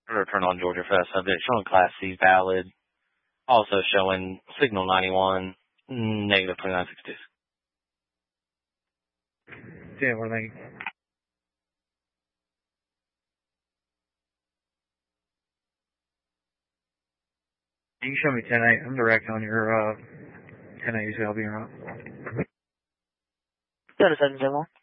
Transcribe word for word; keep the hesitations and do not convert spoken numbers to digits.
Return on Georgia Fest subject showing Class C valid. Also showing Signal ninety-one, negative twenty-nine sixty-two. Yeah, what are they? You can show me ten eight. I'm direct on your uh, ten eight, so I'll be around. Go to seven seven one.